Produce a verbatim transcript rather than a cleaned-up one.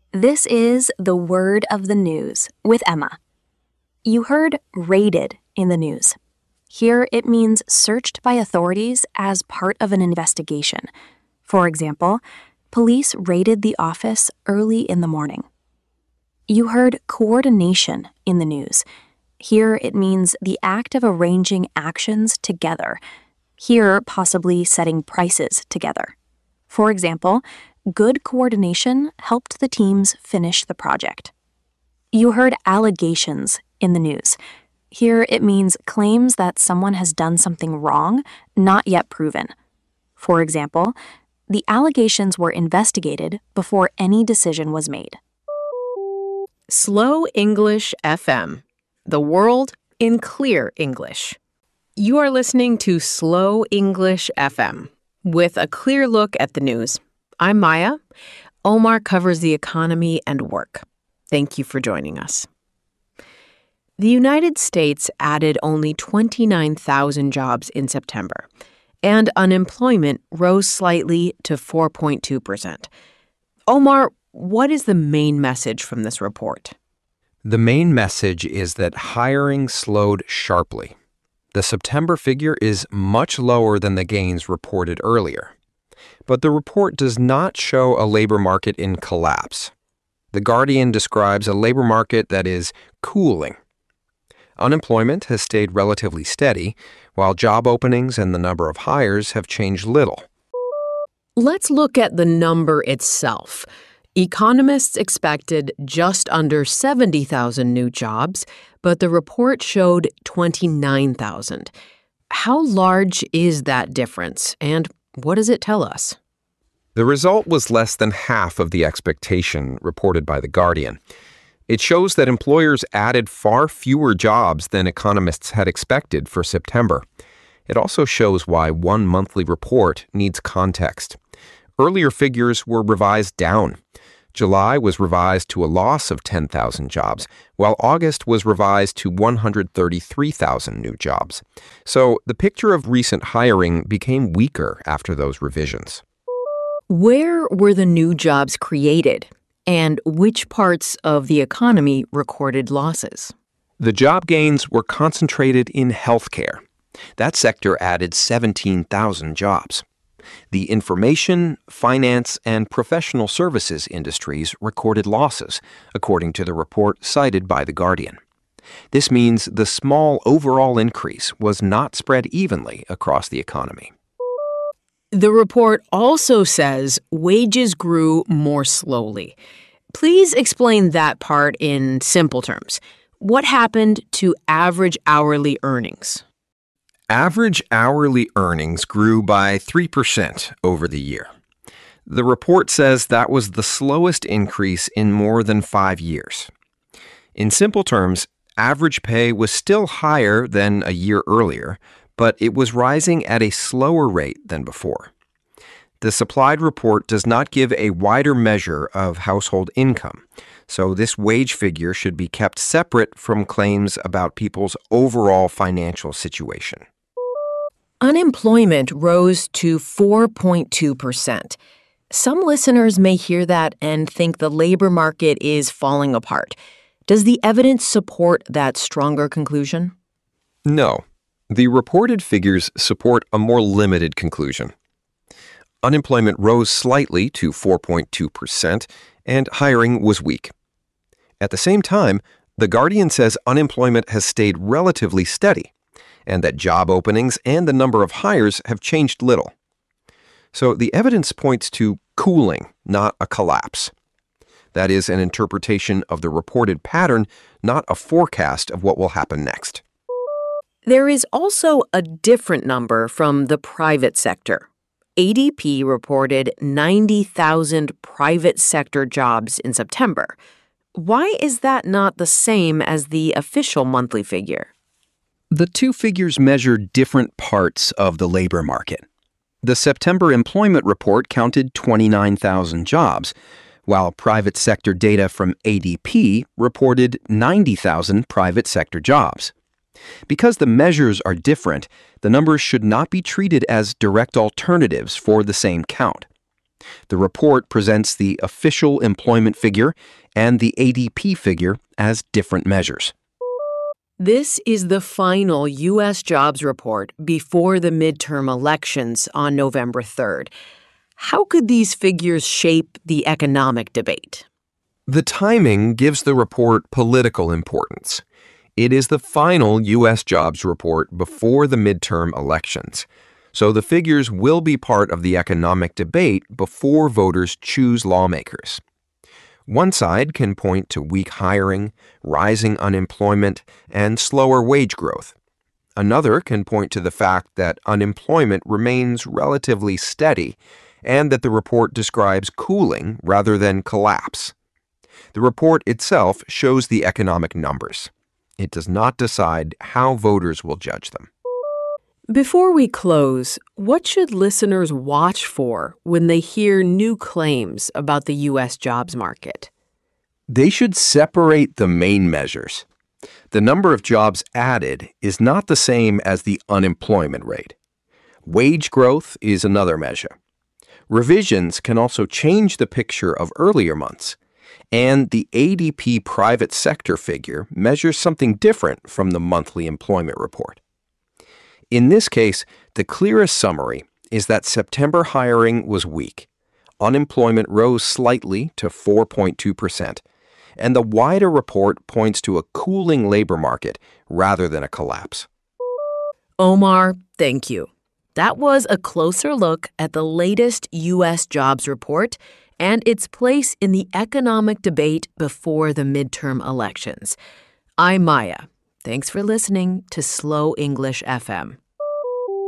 This is the word of the news with Emma. You heard raided in the news. Here it means searched by authorities as part of an investigation. For example, police raided the office early in the morning. You heard coordination in the news. Here it means the act of arranging actions together. Here, possibly setting prices together. For example, good coordination helped the teams finish the project. You heard allegations in the news. Here it means claims that someone has done something wrong, not yet proven. For example, the allegations were investigated before any decision was made. Slow English F M, the world in clear English. You are listening to Slow English F M with a clear look at the news. I'm Maya. Omar covers the economy and work. Thank you for joining us. The United States added only twenty-nine thousand jobs in September, and unemployment rose slightly to four point two percent. Omar, what is the main message from this report? The main message is that hiring slowed sharply. The September figure is much lower than the gains reported earlier. But the report does not show a labor market in collapse. The Guardian describes a labor market that is cooling. Unemployment has stayed relatively steady, while job openings and the number of hires have changed little. Let's look at the number itself. Economists expected just under seventy thousand new jobs, but the report showed twenty-nine thousand. How large is that difference, and what does it tell us? The result was less than half of the expectation reported by The Guardian. It shows that employers added far fewer jobs than economists had expected for September. It also shows why one monthly report needs context. Earlier figures were revised down. July was revised to a loss of ten thousand jobs, while August was revised to one hundred thirty-three thousand new jobs. So the picture of recent hiring became weaker after those revisions. Where were the new jobs created, and which parts of the economy recorded losses? The job gains were concentrated in healthcare. That sector added seventeen thousand jobs. The information, finance, and professional services industries recorded losses, according to the report cited by The Guardian. This means the small overall increase was not spread evenly across the economy. The report also says wages grew more slowly. Please explain that part in simple terms. What happened to average hourly earnings? Average hourly earnings grew by three percent over the year. The report says that was the slowest increase in more than five years. In simple terms, average pay was still higher than a year earlier, but it was rising at a slower rate than before. The supplied report does not give a wider measure of household income, so this wage figure should be kept separate from claims about people's overall financial situation. Unemployment rose to four point two percent. Some listeners may hear that and think the labor market is falling apart. Does the evidence support that stronger conclusion? No. The reported figures support a more limited conclusion. Unemployment rose slightly to four point two percent, and hiring was weak. At the same time, The Guardian says unemployment has stayed relatively steady, and that job openings and the number of hires have changed little. So the evidence points to cooling, not a collapse. That is an interpretation of the reported pattern, not a forecast of what will happen next. There is also a different number from the private sector. A D P reported ninety thousand private sector jobs in September. Why is that not the same as the official monthly figure? The two figures measure different parts of the labor market. The September employment report counted twenty-nine thousand jobs, while private sector data from A D P reported ninety thousand private sector jobs. Because the measures are different, the numbers should not be treated as direct alternatives for the same count. The report presents the official employment figure and the A D P figure as different measures. This is the final U S jobs report before the midterm elections on November third. How could these figures shape the economic debate? The timing gives the report political importance. It is the final U S jobs report before the midterm elections, so the figures will be part of the economic debate before voters choose lawmakers. One side can point to weak hiring, rising unemployment, and slower wage growth. Another can point to the fact that unemployment remains relatively steady and that the report describes cooling rather than collapse. The report itself shows the economic numbers. It does not decide how voters will judge them. Before we close, what should listeners watch for when they hear new claims about the U S jobs market? They should separate the main measures. The number of jobs added is not the same as the unemployment rate. Wage growth is another measure. Revisions can also change the picture of earlier months, and the A D P private sector figure measures something different from the monthly employment report. In this case, the clearest summary is that September hiring was weak. Unemployment rose slightly to four point two percent, and the wider report points to a cooling labor market rather than a collapse. Omar, thank you. That was a closer look at the latest U S jobs report and its place in the economic debate before the midterm elections. I'm Maya. Thanks for listening to Slow English F M.